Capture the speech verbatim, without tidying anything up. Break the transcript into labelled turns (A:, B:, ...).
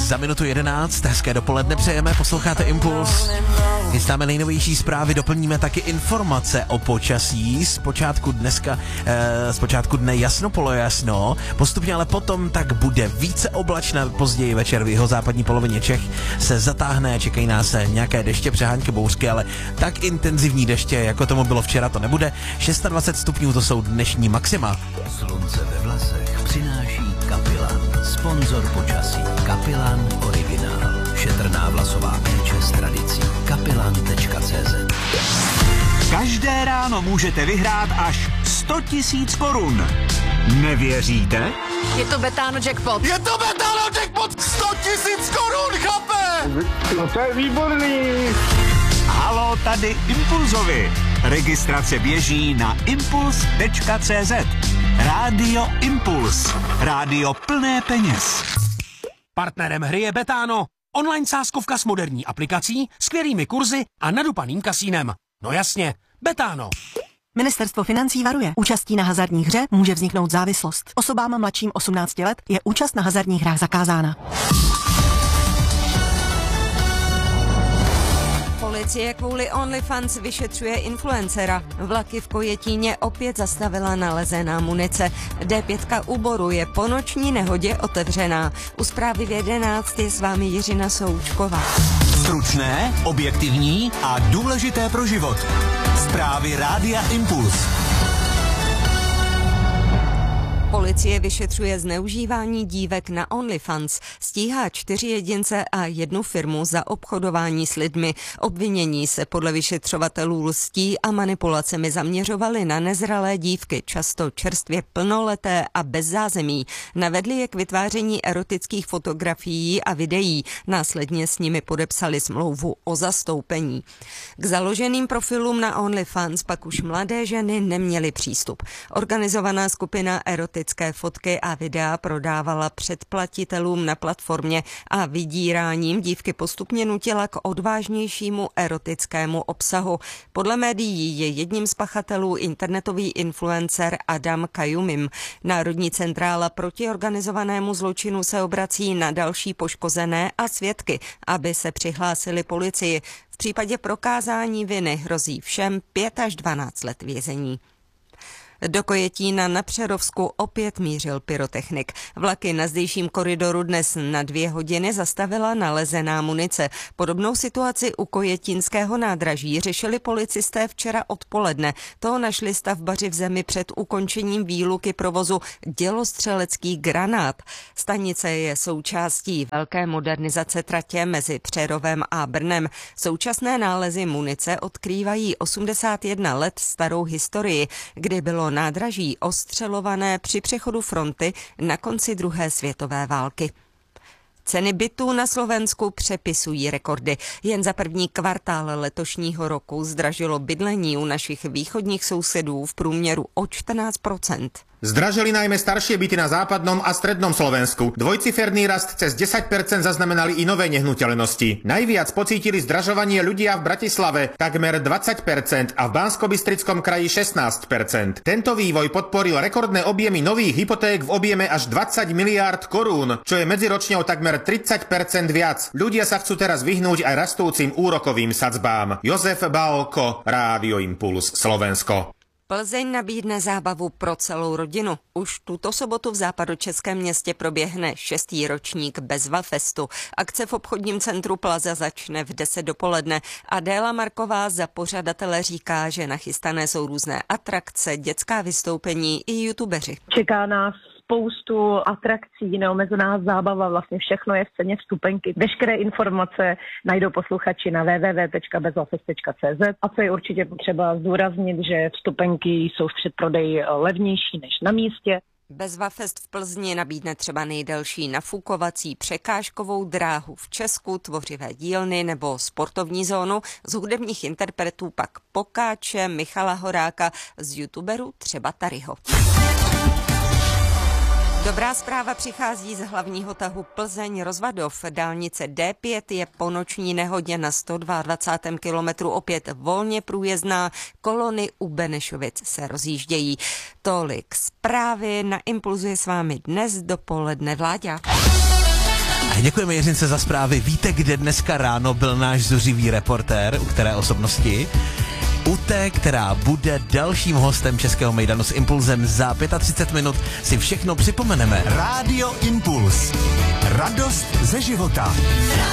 A: za minutu jedenáct. Hezké dopoledne přejeme, posloucháte Impuls. Chystáme nejnovější zprávy, doplníme taky informace o počasí. Zpočátku dneska, eh, zpočátku dne jasno polojasno, postupně ale potom tak bude více oblačné, později večer v jihozápadní polovině Čech se zatáhne, čekají nás nějaké deště, přehánky, bouřky, ale tak intenzivní deště, jako tomu bylo včera, to nebude. dvacet šest stupňů, to jsou dnešní maxima.
B: Slunce ve vlasech přináší Kapilan, sponzor počasí. Kapilan originál. Šetrná vlasová péče s tradicí. kapilan tečka cé zet.
C: Každé ráno můžete vyhrát až sto tisíc korun. Nevěříte?
D: Je to Betano jackpot.
E: Je to Betano jackpot! sto tisíc korun, chape!
F: No to je výborný.
C: Halo, tady Impulzovi. Registrace běží na impuls tečka cé zet. Rádio Impuls. Rádio plné peněz. Partnerem hry je Betano. Online sázkovka s moderní aplikací, skvělými kurzy a nadupaným kasínem. No jasně, Betano.
G: Ministerstvo financí varuje. Účastí na hazardních hře může vzniknout závislost. Osobám mladším osmnácti let je účast na hazardních hrách zakázána.
H: Policie kvůli OnlyFans vyšetřuje influencera. Vlaky v Kojetíně opět zastavila nalezená munice. dé pět u Boru je po noční nehodě otevřená. U zprávy v jedenáct je s vámi Jiřina Součková.
C: Stručné, objektivní a důležité pro život. Zprávy Rádia Impuls.
H: Policie vyšetřuje zneužívání dívek na OnlyFans. Stíhá čtyři jedince a jednu firmu za obchodování s lidmi. Obvinění se podle vyšetřovatelů lstí a manipulacemi zaměřovali na nezralé dívky, často čerstvě plnoleté a bez zázemí. Navedli je k vytváření erotických fotografií a videí. Následně s nimi podepsali smlouvu o zastoupení. K založeným profilům na OnlyFans pak už mladé ženy neměly přístup. Organizovaná skupina erotických fotky a videa prodávala předplatitelům na platformě a vydíráním dívky postupně nutila k odvážnějšímu erotickému obsahu. Podle médií je jedním z pachatelů internetový influencer Adam Kajumim. Národní centrála proti organizovanému zločinu se obrací na další poškozené a svědky, aby se přihlásili policii. V případě prokázání viny hrozí všem pět až dvanáct let vězení. Do Kojetína na Přerovsku opět mířil pyrotechnik. Vlaky na zdejším koridoru dnes na dvě hodiny zastavila nalezená munice. Podobnou situaci u kojetínského nádraží řešili policisté včera odpoledne. To našli stavbaři v zemi před ukončením výluky provozu dělostřelecký granát. Stanice je součástí velké modernizace tratě mezi Přerovem a Brnem. Současné nálezy munice odkrývají osmdesát jedna let starou historii, kdy bylo nádraží ostřelované při přechodu fronty na konci druhé světové války. Ceny bytů na Slovensku přepisují rekordy. Jen za první kvartál letošního roku zdražilo bydlení u našich východních sousedů v průměru o čtrnáct procent.
I: Zdražili najmä staršie byty na západnom a strednom Slovensku. Dvojciferný rast cez desať percent zaznamenali i nové nehnuteľnosti. Najviac pocítili zdražovanie ľudia v Bratislave takmer dvadsať percent a v Banskobystrickom kraji šestnásť percent. Tento vývoj podporil rekordné objemy nových hypoték v objeme až dvadsať miliárd korún, čo je medziročne o takmer tridsať percent viac. Ľudia sa chcú teraz vyhnúť aj rastúcim úrokovým sadzbám. Jozef Bálko, Rádio Impuls, Slovensko.
H: Plzeň nabídne zábavu pro celou rodinu. Už tuto sobotu v západočeském městě proběhne šestý ročník Bezva Festu. Akce v obchodním centru Plaza začne v deset dopoledne. Adéla Marková za pořadatele říká, že nachystané jsou různé atrakce, dětská vystoupení i youtubeři.
J: Čeká nás spoustu atrakcí, neomezená zábava, vlastně všechno je v ceně vstupenky. Veškeré informace najdou posluchači na w w w tečka bezvafest tečka cé zet a co je určitě potřeba zdůraznit, že vstupenky jsou v předprodeji levnější než na místě.
H: Bezva Fest v Plzni nabídne třeba nejdelší nafukovací překážkovou dráhu v Česku, tvořivé dílny nebo sportovní zónu, z hudebních interpretů pak Pokáče, Michala Horáka, z youtuberů třeba Taryho. Dobrá zpráva přichází z hlavního tahu Plzeň-Rozvadov. Dálnice dé pět je po noční nehodě na sto dvacátém druhém kilometru opět volně průjezdná. Kolony u Benešovic se rozjíždějí. Tolik zprávy, na Impulzu je s vámi dnes dopoledne Vláďa.
A: Děkujeme Jiřince za zprávy. Víte, kde dneska ráno byl náš zuřivý reportér, u které osobnosti? U té, která bude dalším hostem Českého mejdanu s Impulzem za třicet pět minut, si všechno připomeneme.
C: Rádio Impuls. Radost ze života.